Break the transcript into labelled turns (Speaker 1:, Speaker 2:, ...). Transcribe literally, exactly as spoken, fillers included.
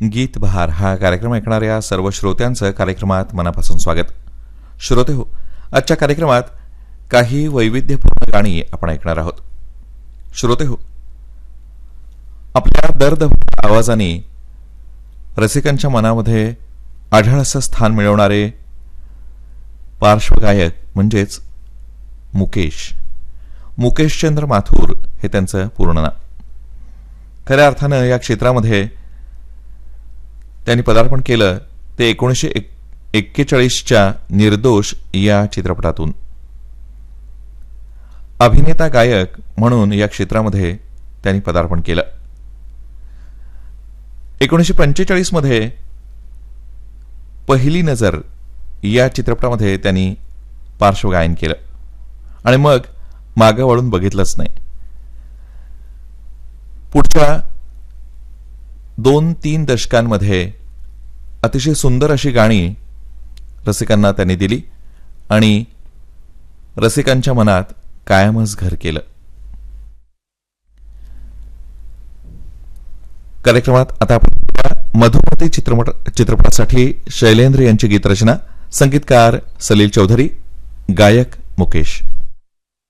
Speaker 1: गीत बहार हा कार्यक्रम ऐकणाऱ्या सर्व श्रोत्यांचं कार्यक्रमात मनापासून स्वागत. श्रोते हो, आजच्या कार्यक्रमात काही वैविध्यपूर्ण गाणी आपण ऐकणार आहोत. श्रोते हो, आपल्या दर्द आवाजाने रसिकांच्या मनामध्ये आढळ असं स्थान मिळवणारे पार्श्वगायक म्हणजेच मुकेश मुकेशचंद्र माथुर हे त्यांचं पूर्ण नाव. खऱ्या अर्थानं या क्षेत्रामध्ये त्यांनी पदार्पण केलं ते एकोणीसशे एक्केचाळीसच्या निर्दोष या चित्रपटातून. अभिनेता गायक म्हणून या क्षेत्रामध्ये त्यांनी पदार्पण केलं. एकोणीसशे पंचेचाळीस मध्ये पहिली नजर या चित्रपटामध्ये त्यांनी पार्श्वगायन केलं आणि मग मागं वळून बघितलंच नाही. पुढच्या दोन तीन दशकांमध्ये अतिशय सुंदर अशी गाणी रसिकांना त्यांनी दिली आणि रसिकांच्या मनात कायमच घर केलं. कार्यक्रमात आता आपण मधुमती चित्रपट चित्रपटासाठी शैलेंद्र यांची गीतरचना, संगीतकार सलील चौधरी, गायक मुकेश.